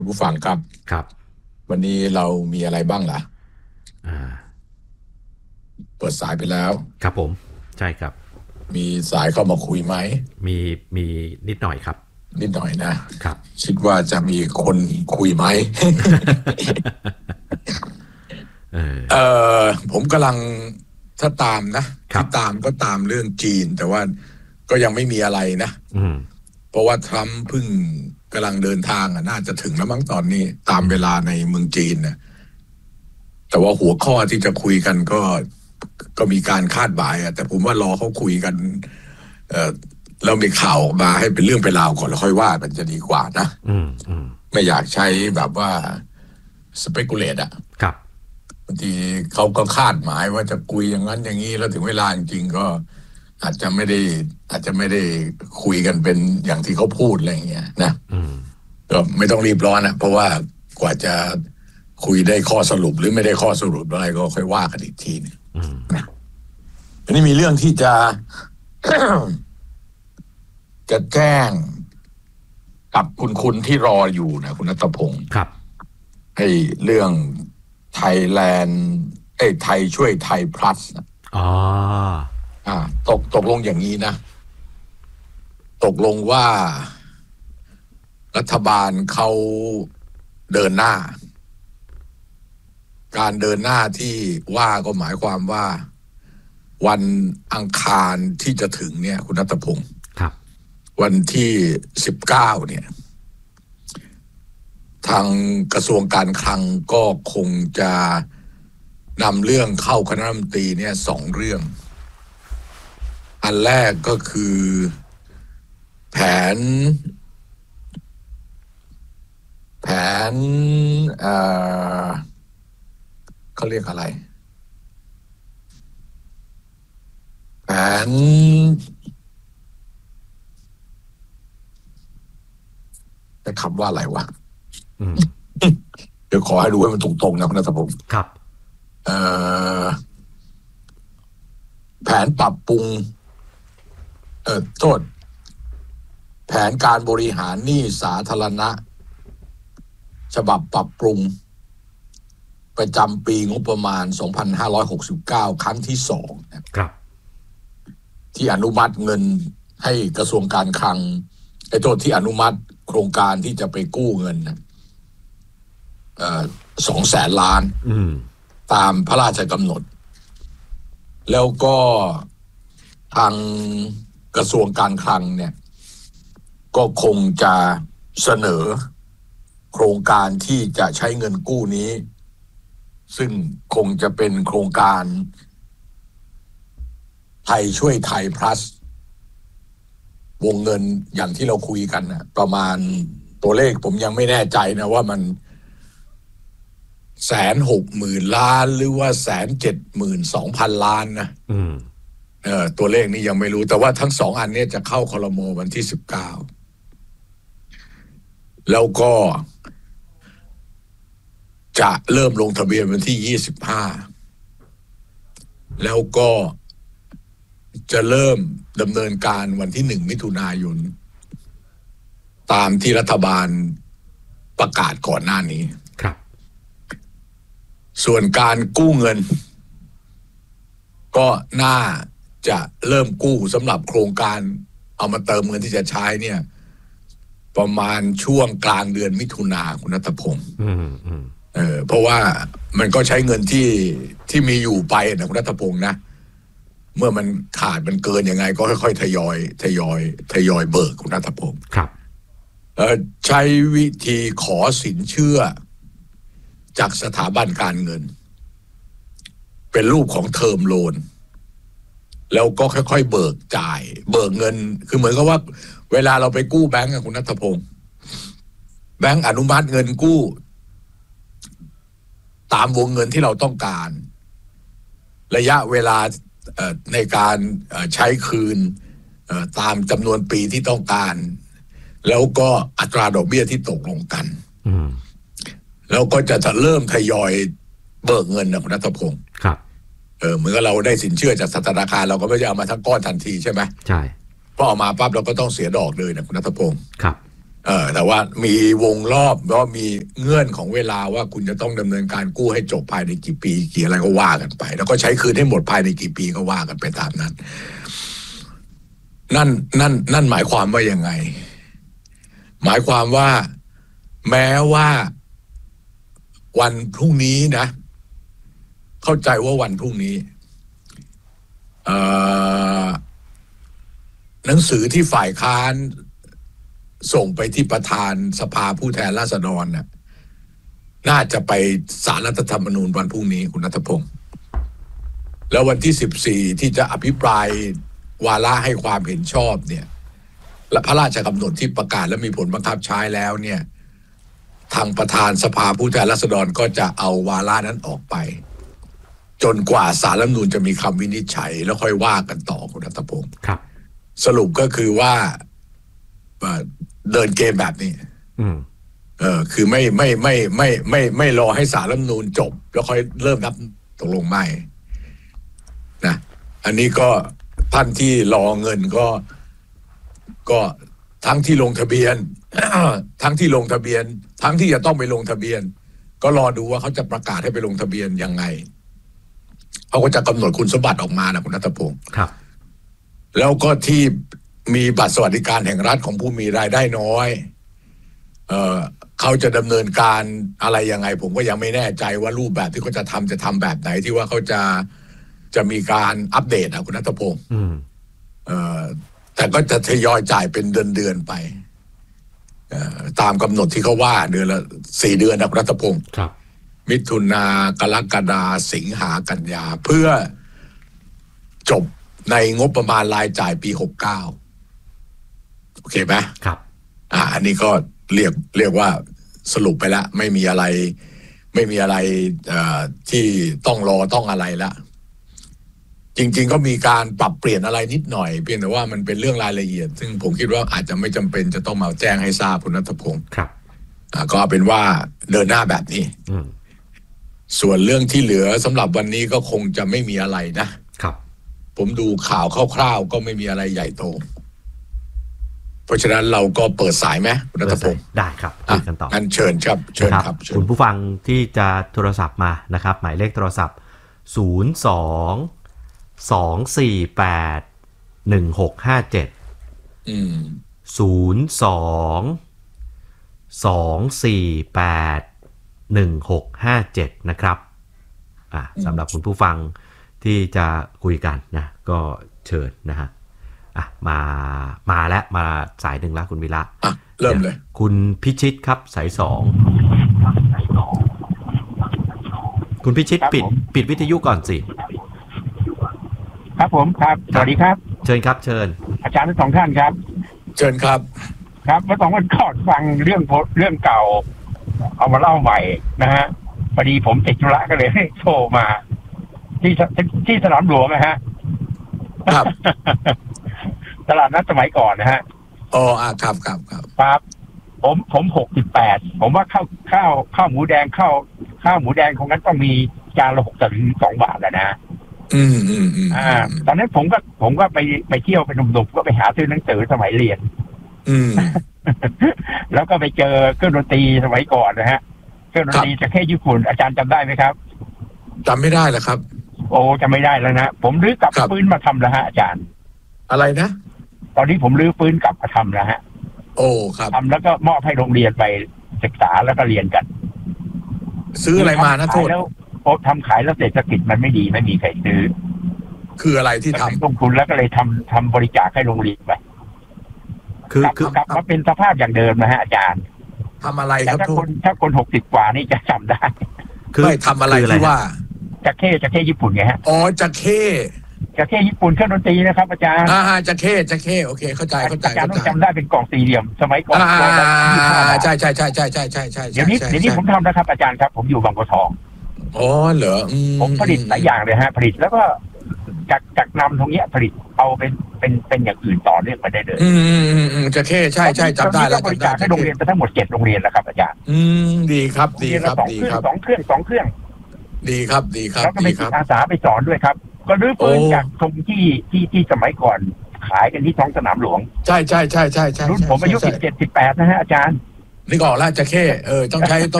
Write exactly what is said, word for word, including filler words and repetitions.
ผู้ฟังครับครับวันนี้เรามีอะไรบ้างล่ะอ่าเปิดสายไปแล้วครับผมใช่ครับมีสายเข้ามาคุยไหมมีมีนิดหน่อยครับนิดหน่อยนะครับคิดว่าจะมีคนคุยไหมเออเออผมกำลังถ้าตามนะครับที่ตามก็ตามเรื่องจีนแต่ว่าก็ยังไม่มีอะไรนะอืมเพราะว่าทรัมป์เพิ่งกำลังเดินทางอ่ะน่าจะถึงแล้วมั้งตอนนี้ตามอืมเวลาในเมืองจีนนะแต่ว่าหัวข้อที่จะคุยกันก็ก็มีการคาดหมายอะแต่ผมว่ารอเขาคุยกันเออแล้วมีข่าวออกมาให้เป็นเรื่องเป็นราวก่อนแล้วค่อยว่ากันจะดีกว่านะอืมอืมไม่อยากใช้แบบว่า speculate อะครับบางทีเขาก็คาดหมายว่าจะคุยอย่างนั้นอย่างนี้แล้วถึงเวลาจริงๆก็อาจจะไม่ได้อาจจะไม่ได้คุยกันเป็นอย่างที่เขาพูดอะไรอย่างเงี้ยนะอืมก็ไม่ต้องรีบร้อนนะเพราะว่ากว่าจะคุยได้ข้อสรุปหรือไม่ได้ข้อสรุปอะไรก็ค่อยว่ากันอีกทีนึงอืมนะอันนี้มีเรื่องที่จะ จะแจ้งกับคุณคุณที่รออยู่นะคุณนัทพงศ์ครับให้เรื่องไทยแลนด์เอ้ยไทยช่วยไทยพลัสนะอ๋ออ่าตกตกลงอย่างนี้นะตกลงว่ารัฐบาลเขาเดินหน้าการเดินหน้าที่ว่าก็หมายความว่าวันอังคารที่จะถึงเนี่ยคุณนัทพงศ์ครับวันที่สิบเก้าเนี่ย ทางกระทรวงการคลังก็คงจะนำเรื่องเข้าคณะรัฐมนตรีเนี่ยสองเรื่องอันแรกก็คือแผนแผนเอ่อเขาเรียกอะไรแผนจะคำว่าอะไรวะอืมเดี๋ยวขอให้ดูให้มันตรงๆนะคุณนัทพงศ์ครับเอ่อแผนปรับปรุงเอ่อโทษแผนการบริหารหนี้สาธารณะฉบับปรับปรุง ประจำปีงบประมาณ สองพันห้าร้อยหกสิบเก้า ครั้งที่สองครับที่อนุมัติเงินให้กระทรวงการคลังไอ้โทษที่อนุมัติโครงการที่จะไปกู้เงินเอ่อสองแสนล้านอืมตามพระราชกำหนด แล้วก็ทางกระทรวงการคลังเนี่ยก็คงจะเสนอโครงการที่จะใช้เงินกู้นี้ซึ่งคงจะเป็นโครงการไทยช่วยไทย plus วงเงินอย่างที่เราคุยกันนะประมาณตัวเลขผมยังไม่แน่ใจนะว่ามันแสนหกหมื่นล้านหรือว่าแสนเจ็ดหมื่นสองพันล้านนะอืมเออตัวเลขนี้ยังไม่รู้แต่ว่าทั้งสองอันนี้จะเข้าครม.วันที่สิบเก้าแล้วก็จะเริ่มลงทะเบียนวันที่ยี่สิบห้าแล้วก็จะเริ่มดำเนินการวันที่หนึ่งมิถุนายนตามที่รัฐบาลประกาศก่อนหน้านี้ครับส่วนการกู้เงินก็น่าจะเริ่มกู้สำหรับโครงการเอามาเติมเงินที่จะใช้เนี่ยประมาณช่วงกลางเดือนมิถุนาคุณนัทพงศ์อืมอืมเออเพราะว่ามันก็ใช้เงินที่ที่มีอยู่ไปนะคุณนัทพงศ์นะเมื่อมันขาดมันเกินยังไงก็ค่อยๆทยอยทยอยทยอยเบิกคุณนัทพงศ์ครับเออใช้วิธีขอสินเชื่อจากสถาบันการเงินเป็นรูปของเทอมโลน แล้วก็ค่อยๆเบิกจ่ายเบิกเงินคือเหมือนกับว่าเวลาเราไปกู้แบงก์อะคุณนัทพงศ์แบงก์อนุมัติเงินกู้ตามวงเงินที่เราต้องการระยะเวลาในการใช้คืนตามจำนวนปีที่ต้องการแล้วก็อัตราดอกเบี้ยที่ตกลงกันอืมแล้วก็จะเริ่มทยอยเบิกเงินนะคุณนัทพงศ์ครับเออเหมือนกับเราได้สินเชื่อจากธนาคารเราก็ไม่ได้เอามาทั้งก้อนทันทีใช่ไหมใช่พอเอามาปั๊บเราก็ต้องเสียดอกเลยนะคุณนัทพงศ์ครับเออแต่ว่ามีวงรอบแล้วมีเงื่อนของเวลาว่าคุณจะต้องดำเนินการกู้ให้จบภายในกี่ปีกี่อะไรก็ว่ากันไปแล้วก็ใช้คืนให้หมดภายในกี่ปีก็ว่ากันไปตามนั้นนั่นนั่นนั่นหมายความว่ายังไงหมายความว่าแม้ว่าวันพรุ่งนี้นะเข้าใจว่าวันพรุ่งนี้เอ่อหนังสือที่ฝ่ายค้านส่งไปที่ประธานสภาผู้แทนราษฎรน่ะน่าจะไปศาลรัฐธรรมนูญวันพรุ่งนี้คุณณัฐพงศ์แล้ววันที่สิบสี่ที่จะอภิปรายวาระให้ความเห็นชอบเนี่ยและพระราชกำหนดที่ประกาศและมีผลบังคับใช้แล้วเนี่ยทางประธานสภาผู้แทนราษฎรก็จะเอาวาระนั้นออกไปจนกว่าศาลรัฐธรรมนูญจะมีคำวินิจฉัยแล้วค่อยว่ากันต่อคุณณัฐพงศ์ครับสรุปก็คือว่าเดินเกมแบบนี้อืมเออคือไม่ไม่ไม่ไม่ไม่ไม่รอให้ศาลรัฐธรรมนูญจบแล้วค่อยเริ่มนับตกลงไม่นะอันนี้ก็ท่านที่รอเงินก็ก็ทั้งที่ลงทะเบียน ทั้งที่ลงทะเบียนทั้งที่จะต้องไปลงทะเบียนก็รอดูว่าเขาจะประกาศให้ไปลงทะเบียนยังไงเขาก็จะกำหนดคุณสมบัติออกมานะคุณณัฐพงศ์ครับแล้วก็ที่มีบัตรสวัสดิการแห่งรัฐของผู้มีรายได้น้อยเอ่อเขาจะดำเนินการอะไรยังไงผมก็ยังไม่แน่ใจว่ารูปแบบที่เขาจะทำจะทำแบบไหนที่ว่าเขาจะจะมีการอัปเดตนะคุณณัฐพงศ์เอ่อแต่ก็จะทยอยจ่ายเป็นเดือนเดือนไปเอ่อตามกำหนดที่เขาว่าเดือนละสี่เดือนนะคุณณัฐพงศ์ครับมิถุนากรกฎาสิงหากันยาเพื่อจบในงบประมาณรายจ่ายปีหกเก้าโอเคไหมครับอ่าอันนี้ก็เรียกเรียกว่าสรุปไปแล้วไม่มีอะไรไม่มีอะไรเอ่อที่ต้องรอต้องอะไรละจริงๆก็มีการปรับเปลี่ยนอะไรนิดหน่อยเพียงแต่ว่ามันเป็นเรื่องรายละเอียดซึ่งผมคิดว่าอาจจะไม่จำเป็นจะต้องมาแจ้งให้ทราบคุณณัฐพงศ์ครับอ่าก็เป็นว่าเดินหน้าแบบนี้ส่วนเรื่องที่เหลือสำหรับวันนี้ก็คงจะไม่มีอะไรนะครับผมดูข่าวคร่าวๆก็ไม่มีอะไรใหญ่โตเพราะฉะนั้นเราก็เปิดสายไหมคุณณัฐพงศ์ได้ครับคุยกันต่องั้นเชิญครับเชิญครับคุณผู้ฟังที่จะโทรศัพท์มานะครับหมายเลขโทรศัพท์ศูนย์ สอง สอง สี่ แปด หนึ่ง หก ห้า เจ็ดอืมศูนย์ สอง สอง สี่ แปด หนึ่ง หก ห้า เจ็ดนะครับอ่าสำหรับคุณผู้ฟังที่จะคุยกันนะก็เชิญนะฮะอ่ะมามาแล้วมาสายหนึ่งแล้วคุณวิระอ่ะเริ่มเลยคุณพิชิตครับสายสองคุณพิชิตปิดปิดวิทยุก่อนสิครับผมครับสวัสดีครับเชิญครับเชิญอาจารย์ทั้งสองท่านครับเชิญครับครับเมื่อสองวันก่อนฟังเรื่องเรื่องเก่าเอามาเล่าใหม่นะฮะพอดีผมติดธุระก็เลยให้โทรมาที่ที่สนามหลวงนะฮะครับตลาดนัดสมัยก่อนนะฮะอ๋ออ่าครับครับครับครับผมผมหกสิบแปดผมว่าข้าวข้าวข้าวหมูแดงข้าวข้าวหมูแดงของนั้นต้องมีจานละหกถึงสองบาทแล้วนะอืมอืมอืมอ่าตอนนั้นผมก็ผมก็ไปไปเที่ยวไปหนุ่มๆก็ไปหาซื้อหนังสือสมัยเรียนอืมแล้วก็ไปเจอเครื่องดนตรีสมัยก่อนนะฮะเครื่องดนตรีจากแค่ญี่ปุ่นอาจารย์จำได้ไหมครับจำไม่ได้แล้วครับโอ้จำไม่ได้แล้วนะผมรื้อกลับฟื้นมาทำแล้วฮะอาจารย์อะไรนะตอนนี้ผมรื้อฟื้นกลับมาทำแล้วฮะโอ้ครับทำแล้วก็มอบให้โรงเรียนไปศึกษาแล้วก็เรียนกันซื้ออะไรมานะโทษแล้วพอทำขายแล้วเศรษฐกิจมันไม่ดีไม่มีใครซื้อคืออะไรที่ทำลงทุนแล้วก็เลยทำทำบริจาคให้โรงเรียนไปคือคือกลับมาเป็นสภาพอย่างเดิมนะฮะอาจารย์ทำอะไรครับถ้าคนถ้าคนหกสิบกว่านี่จะจำได้คือทำอะไรที่ว่าจะเข้จะเข้ญี่ปุ่นไงฮะอ๋อจะเข้จะเข้ญี่ปุ่นเครื่องดนตรีนะครับอาจารย์อ่าจะเข้จะเข้โอเคเข้าใจเข้าใจอาจารย์ต้องจำได้เป็นกล่องสี่เหลี่ยมสมัยก่อนอ่าใช่ใช่ใช่ใช่ใช่ใช่ใช่เดี๋ยวนี้เดี๋ยวนี้ผมทำนะครับอาจารย์ครับผมอยู่บางบัวทองอ๋อเหรอผมผลิตหลายอย่างเลยฮะผลิตแล้วก็จากจากนำตรงนี้ผลิตเอาเป็นเป็นเป็นอย่างอื่นต่อเนื่องไปได้เลยอืมอืมจะเข้ใช่ใช่จำได้แล้วบริจาคให้โรงเรียนไปทั้งหมดเจ็ดโรงเรียนแล้วครับอาจารย์อืมดีครับดีครับดีครับสองเครื่องสองเครื่องดีครับดีครับแล้วก็ไปอาสาไปสอนด้วยครับก็รื้อฟื้นจากตรงที่ที่ที่สมัยก่อนขขายกันที่ท้องสนามหลวงใช่ใช่ใช่ใช่ใช่รุ่นผมอายุสิบเจ็ดสิบแปดนะฮะอาจารย์นึกออกแล้วจะเข้เออต้องใช้ต้อง